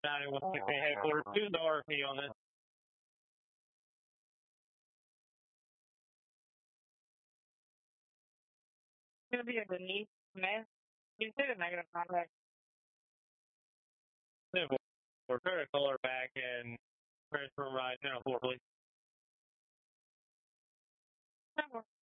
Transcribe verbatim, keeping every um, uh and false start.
ninety-one sixty headquarters, who's the R P on this? It's going to be a Denise Smith. You said a negative contact. We're trying to call her back and transfer right now, four, please.